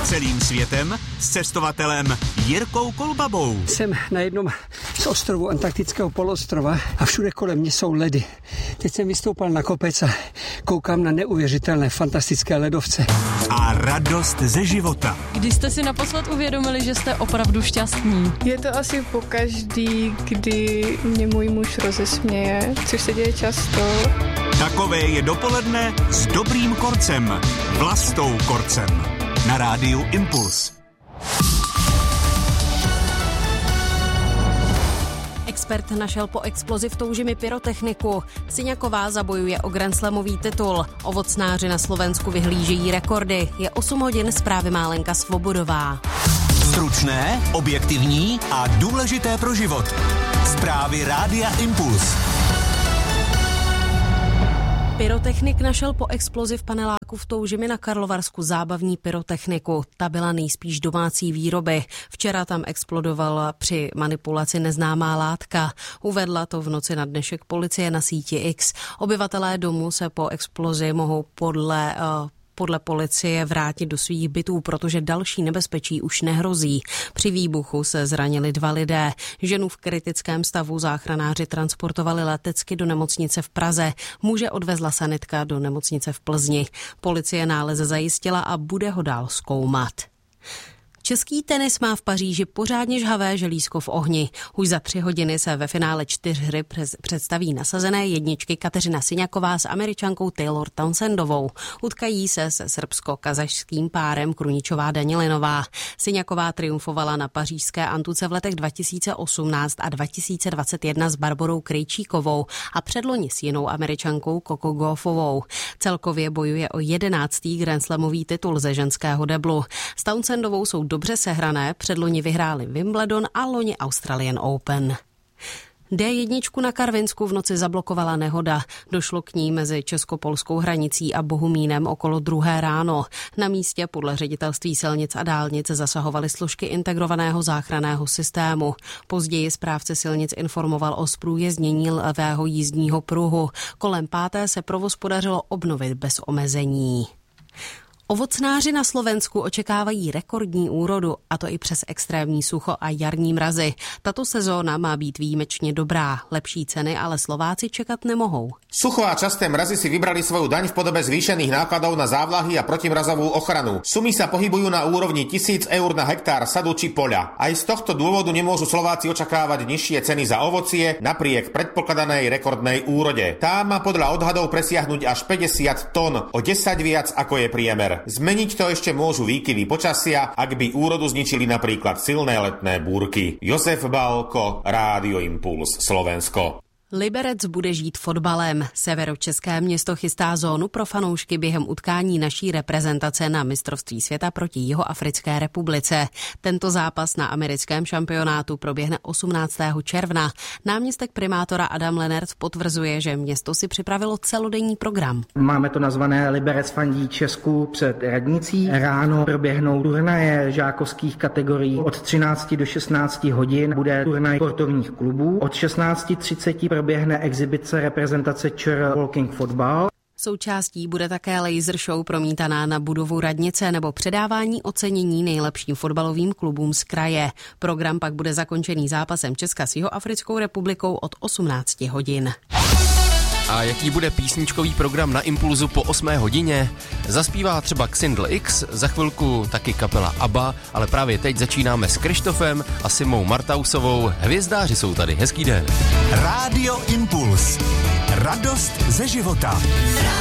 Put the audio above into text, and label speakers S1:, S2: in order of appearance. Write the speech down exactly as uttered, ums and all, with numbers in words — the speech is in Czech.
S1: Celým světem s cestovatelem Jirkou Kolbabou.
S2: Jsem na jednom z ostrovů antarktického poloostrova a všude kolem mě jsou ledy. Teď jsem vystoupal na kopec a koukám na neuvěřitelné, fantastické ledovce.
S1: A radost ze života.
S3: Kdy jste si naposled uvědomili, že jste opravdu šťastní?
S4: Je to asi pokaždý, kdy mě můj muž rozesměje, což se děje často.
S1: Takové je dopoledne s dobrým Korcem. Vlastou Korcem. Na rádiu Impuls.
S5: Expert našel po explozi v Toužimi pyrotechniku. Syňaková zabojuje o grandslamový titul. Ovocnáři na Slovensku vyhlížejí rekordy. Je osm hodin, zprávy má Lenka Svobodová.
S1: Stručné, objektivní a důležité pro život. Zprávy rádia Impuls.
S5: Pyrotechnik našel po explozi v paneláku v Toužimi na Karlovarsku zábavní pyrotechniku. Ta byla nejspíš domácí výroby. Včera tam explodovala při manipulaci neznámá látka. Uvedla to v noci na dnešek policie na síti X. Obyvatelé domu se po explozi mohou podle uh, podle policie vrátit do svých bytů, protože další nebezpečí už nehrozí. Při výbuchu se zranili dva lidé. Ženu v kritickém stavu záchranáři transportovali letecky do nemocnice v Praze. Muže odvezla sanitka do nemocnice v Plzni. Policie nález zajistila a bude ho dál zkoumat. Český tenis má v Paříži pořádně žhavé želízko v ohni. Už za tři hodiny se ve finále čtyřhry představí nasazené jedničky Kateřina Syňaková s Američankou Taylor Townsendovou. Utkají se se srbsko-kazašským párem Kruničová Danilinová. Syňaková triumfovala na pařížské antuce v letech dva tisíce osmnáct a dva tisíce dvacet jedna s Barborou Krejčíkovou a předloni s jinou Američankou Coco Gauffovou. Celkově bojuje o jedenáctý grandslamový titul ze ženského deblu. S Townsendovou jsou dobře sehrané, předloni vyhráli Wimbledon a loni Australian Open. dé jedna na Karvinsku v noci zablokovala nehoda. Došlo k ní mezi česko-polskou hranicí a Bohumínem okolo druhé ráno. Na místě podle ředitelství silnic a dálnic zasahovaly složky integrovaného záchranného systému. Později správce silnic informoval o zprůjezdnění levého jízdního pruhu. Kolem páté se provoz podařilo obnovit bez omezení. Ovocnáři na Slovensku očekávají rekordní úrodu, a to i přes extrémní sucho a jarní mrazy. Tato sezóna má být výjimečně dobrá. Lepší ceny ale Slováci čekat nemohou.
S6: Sucho a časté mrazy si vybrali svoju daň v podobe zvýšených nákladov na závlahy a protimrazovú ochranu. Sumy sa pohybujú na úrovni tisíc eur na hektár sadu či poľa. Aj z tohto dôvodu nemôžu Slováci očakávať nižšie ceny za ovocie napriek predpokladanej rekordnej úrode. Tá má podľa odhadov presiahnuť až päťdesiat tón, o desať viac ako je priemer. Zmeniť to ešte môžu výkyvy počasia, ak by úrodu zničili napríklad silné letné búrky. Jozef Balko, Rádio Impuls, Slovensko.
S5: Liberec bude žít fotbalem. Severočeské město chystá zónu pro fanoušky během utkání naší reprezentace na mistrovství světa proti Jihoafrické republice. Tento zápas na americkém šampionátu proběhne osmnáctého června. Náměstek primátora Adam Lenert potvrzuje, že město si připravilo celodenní program.
S7: Máme to nazvané Liberec fandí Česku před radnicí. Ráno proběhnou turnaje žákovských kategorií. Od třinácti do šestnácti hodin bude turnaj sportovních klubů. Od šestnáct třicet proběhne exibice reprezentace ČR Walking Football.
S5: Součástí bude také laser show promítaná na budovu radnice nebo předávání ocenění nejlepším fotbalovým klubům z kraje. Program pak bude zakončený zápasem Česka s Jihoafrickou republikou od osmnácti hodin.
S8: A jaký bude písničkový program na Impulzu po osmé hodině? Zaspívá třeba Xindl X, za chvilku taky kapela ABBA, ale právě teď začínáme s Krištofem a Simou Martausovou. Hvězdáři jsou tady, hezký den.
S1: Rádio Impuls. Radost ze života.